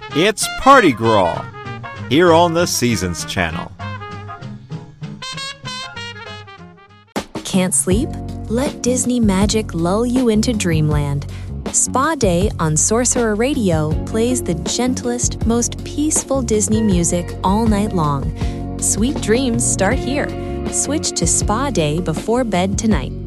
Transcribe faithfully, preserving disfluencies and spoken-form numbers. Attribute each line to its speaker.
Speaker 1: It's Party Gras, here on the Seasons Channel.
Speaker 2: Can't sleep? Let Disney magic lull you into dreamland. Spa Day on Sorcerer Radio plays the gentlest, most peaceful Disney music all night long. Sweet dreams start here. Switch to Spa Day before bed tonight.